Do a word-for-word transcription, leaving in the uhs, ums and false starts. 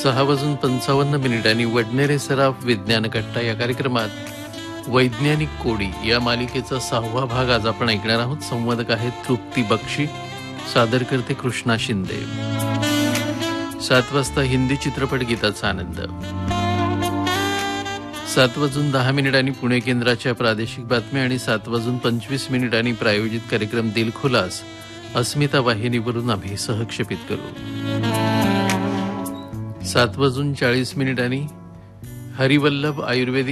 सहा वाजून पंचावन्न मिनिटांनी वडनेरे सराफ विज्ञान कट्टा या कार्यक्रमात वैज्ञानिक कोडी या मालिकेचा सहावा भाग आज आपण ऐकणार आहोत. संवादक आहेत तृप्ती बक्षी, सादर करते कृष्णा शिंदे. सात वाजता हिंदी चित्रपट गीताचा आनंद. सात वाजून दहा मिनिटांनी पुणे केंद्राच्या प्रादेशिक बातम्या आणि सात वाजून पंचवीस मिनिटांनी प्रायोजित कार्यक्रम दिलखुलास अस्मिता वाहिनीवरून आम्ही सहक्षेपित करू. सात वाजून चाळीस मिनिटांनी हरिवल्लभ आयुर्वेदिक